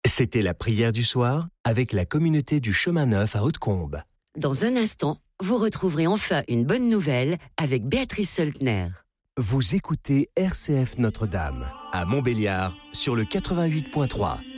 C'était la prière du soir avec la communauté du Chemin Neuf à Hautecombe. Dans un instant, vous retrouverez enfin une bonne nouvelle avec Béatrice Soltner. Vous écoutez RCF Notre-Dame à Montbéliard sur le 88.3.